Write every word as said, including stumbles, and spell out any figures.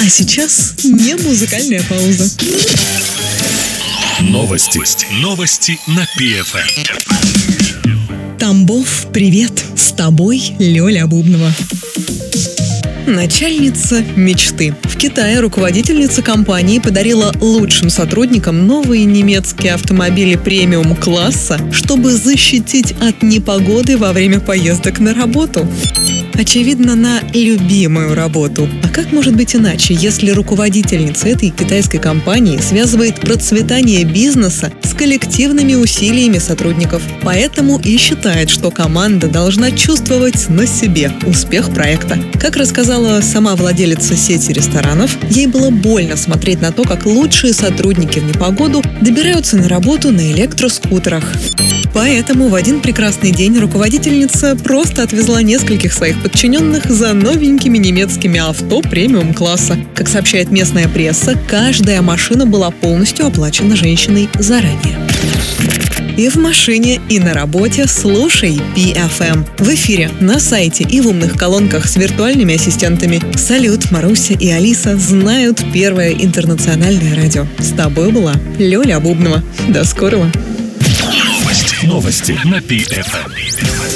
А сейчас не музыкальная пауза. Новости. Новости на пи эф эм. Тамбов, привет! С тобой Лёля Бубнова. Начальница мечты. В Китае руководительница компании подарила лучшим сотрудникам новые немецкие автомобили премиум-класса, чтобы защитить от непогоды во время поездок на работу. Очевидно, на любимую работу. А как может быть иначе, если руководительница этой китайской компании связывает процветание бизнеса с коллективными усилиями сотрудников? Поэтому и считает, что команда должна чувствовать на себе успех проекта. Как рассказала сама владелица сети ресторанов, ей было больно смотреть на то, как лучшие сотрудники в непогоду добираются на работу на электроскутерах. Поэтому в один прекрасный день руководительница просто отвезла нескольких своих подчиненных за новенькими немецкими авто премиум-класса. Как сообщает местная пресса, каждая машина была полностью оплачена женщиной заранее. И в машине, и на работе слушай пи эф эм. В эфире, на сайте и в умных колонках с виртуальными ассистентами. Салют, Маруся и Алиса знают первое интернациональное радио. С тобой была Лёля Бубнова. До скорого. Новости на пи эф эм.